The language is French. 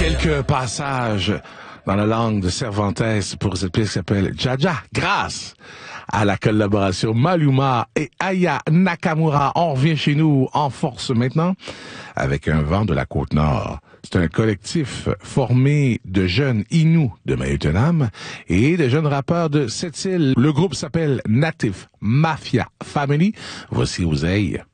Quelques passages dans la langue de Cervantes pour cette pièce qui s'appelle Jaja, grâce à la collaboration Maluma et Aya Nakamura. On revient chez nous en force maintenant avec un vent de la Côte-Nord. C'est un collectif formé de jeunes Inuits de Mayotenam et de jeunes rappeurs de cette île. Le groupe s'appelle Native Mafia Family. Voici Oseille.